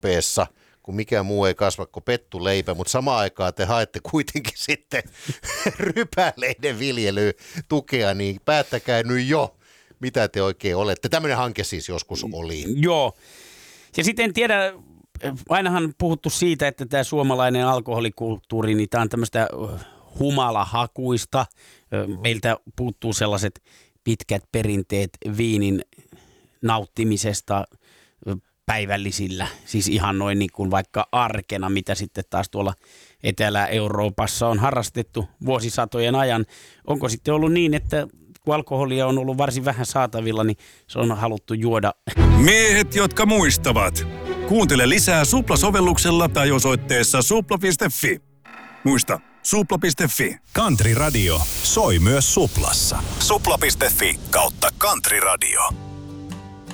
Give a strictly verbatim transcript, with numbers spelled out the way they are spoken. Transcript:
kupeessa, kun mikään muu ei kasva kuin pettuleipä, mutta samaan aikaan te haette kuitenkin sitten rypäleiden viljelyyn tukea, niin päättäkää nyt jo, mitä te oikein olette. Tämmöinen hanke siis joskus oli. Joo. Ja sitten en tiedä, ainahan puhuttu siitä, että tämä suomalainen alkoholikulttuuri, niin tämä on tämmöistä humalahakuista. Meiltä puuttuu sellaiset pitkät perinteet viinin nauttimisesta päivällisillä, siis ihan noin niin kuin vaikka arkena, mitä sitten taas tuolla Etelä-Euroopassa on harrastettu vuosisatojen ajan. Onko sitten ollut niin, että kun alkoholia on ollut varsin vähän saatavilla, niin se on haluttu juoda? Miehet, jotka muistavat. Kuuntele lisää Supla-sovelluksella tai osoitteessa supla piste fi. Muista, supla piste fi. Country Radio soi myös Suplassa. supla piste fi kautta Country Radio.